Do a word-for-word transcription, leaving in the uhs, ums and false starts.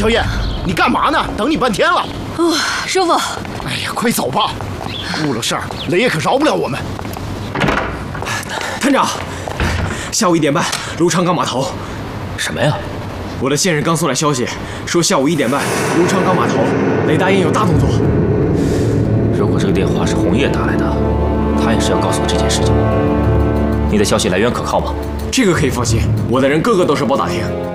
小野，你干嘛呢？等你半天了。 哦，师傅。 哎呀，快走吧！误了事儿，雷爷可饶不了我们。 探长，下午一点半，卢昌岗码头。 什么呀？ 我的线人刚送来消息，说下午一点半，卢昌岗码头，雷大燕有大动作。 如果这个电话是红叶打来的，他也是要告诉我这件事情。你的消息来源可靠吗？ 这个可以放心，我的人个个都是包打听。